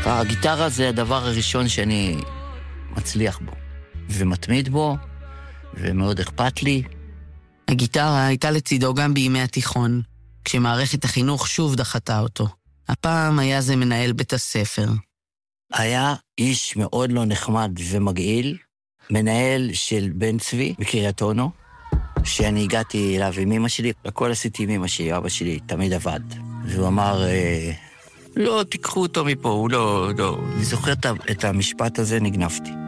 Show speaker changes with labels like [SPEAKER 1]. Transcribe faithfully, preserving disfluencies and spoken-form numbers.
[SPEAKER 1] הגיטרה זה הדבר הראשון שאני מצליח בו, ומתמיד בו, ומאוד אכפת לי.
[SPEAKER 2] הגיטרה הייתה לצידו גם בימי התיכון, כשמערכת החינוך שוב דחתה אותו. הפעם היה זה מנהל בית הספר.
[SPEAKER 1] היה איש מאוד לא נחמד ומגעיל, מנהל של בן צבי בקריית אונו, שאני הגעתי אליו עם אמא שלי, הכל עשיתי עם אמא שלי, אבא שלי תמיד עבד. והוא אמר, לא, תיקחו אותו מפה, הוא לא, לא. אני זוכר את המשפט הזה, נגנבתי.